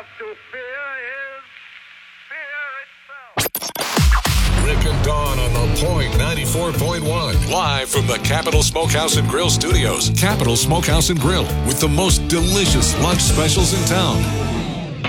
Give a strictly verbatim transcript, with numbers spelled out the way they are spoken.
have to fear is fear itself. Rick and Dawn on the Point ninety-four point one. Live from the Capital Smokehouse and Grill studios. Capital Smokehouse and Grill with the most delicious lunch specials in town.